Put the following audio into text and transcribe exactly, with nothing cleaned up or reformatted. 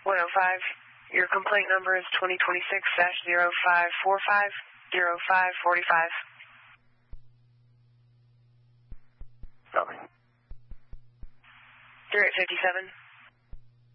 one oh five. Your complaint number is twenty twenty-six dash zero five four five zero five four five. Copy. You're at fifty-seven.